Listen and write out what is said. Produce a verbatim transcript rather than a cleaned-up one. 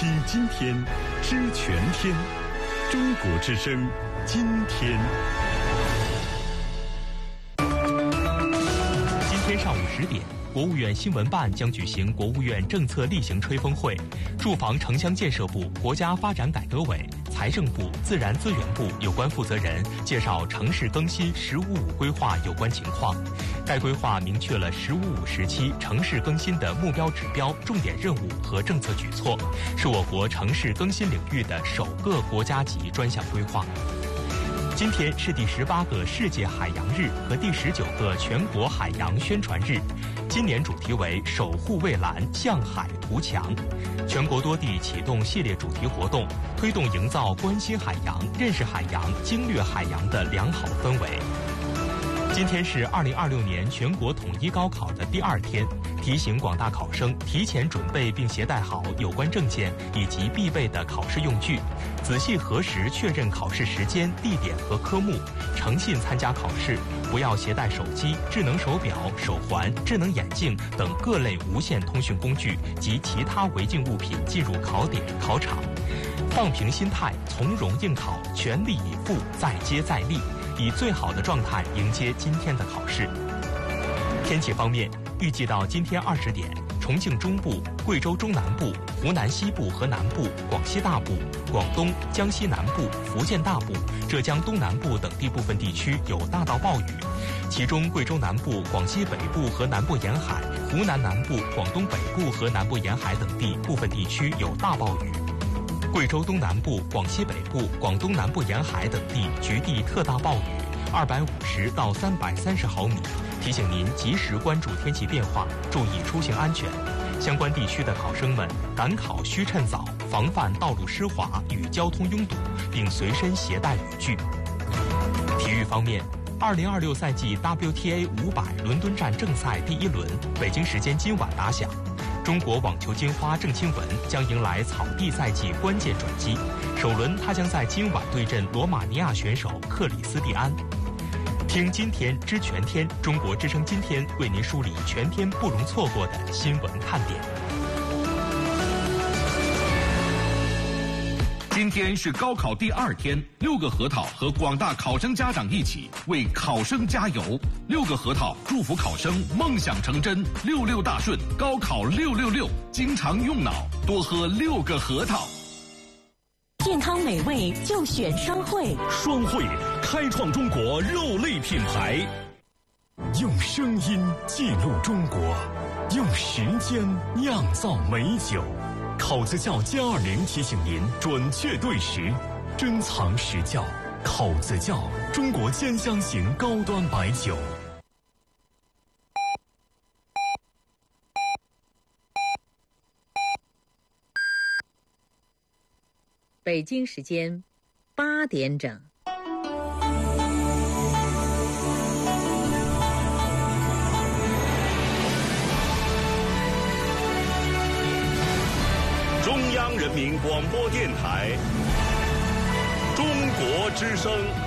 听今天，知全天。中国之声，今天。 今天上午十点，国务院新闻办将举行国务院政策例行吹风会，住房城乡建设部、国家发展改革委、财政部、自然资源部有关负责人介绍城市更新“十五五”规划有关情况。该规划明确了“十五五”时期城市更新的目标指标、重点任务和政策举措，是我国城市更新领域的首个国家级专项规划。今天是第十八个世界海洋日和第十九个全国海洋宣传日，今年主题为“守护蔚蓝，向海图强”。全国多地启动系列主题活动，推动营造关心海洋、认识海洋、经略海洋的良好氛围。今天是二零二六年全国统一高考的第二天，提醒广大考生提前准备并携带好有关证件以及必备的考试用具，仔细核实确认考试时间、地点和科目，诚信参加考试，不要携带手机、智能手表、手环、智能眼镜等各类无线通讯工具及其他违禁物品进入考点、考场，放平心态，从容应考，全力以赴，再接再厉，以最好的状态迎接今天的考试。天气方面，预计到今天二十点，重庆中部、贵州中南部、湖南西部和南部、广西大部、广东、江西南部、福建大部、浙江东南部等地部分地区有大到暴雨，其中贵州南部、广西北部和南部沿海、湖南南部、广东北部和南部沿海等地部分地区有大暴雨。贵州东南部、广西北部、广东南部沿海等地局地特大暴雨，二百五十到三百三十毫米。提醒您及时关注天气变化，注意出行安全。相关地区的考生们赶考需趁早，防范道路湿滑与交通拥堵，并随身携带雨具。体育方面，二零二六赛季 W T A 五百伦敦站正赛第一轮，北京时间今晚打响。中国网球金花郑钦文将迎来草地赛季关键转机，首轮她将在今晚对阵罗马尼亚选手克里斯蒂安。听今天知全天，中国之声今天为您梳理全天不容错过的新闻看点。 今天是高考第二天，六个核桃和广大考生家长一起为考生加油。六个核桃祝福考生梦想成真，六六大顺，高考六六六，经常用脑，多喝六个核桃。 健康美味就选双汇， 双汇开创中国肉类品牌，用声音记录中国，用时间酿造美酒。考子窖歼二零提醒您准确对时，珍藏实窖。考子窖，中国兼香型高端白酒。 北京时间八点整。 中央人民广播电台，中国之声。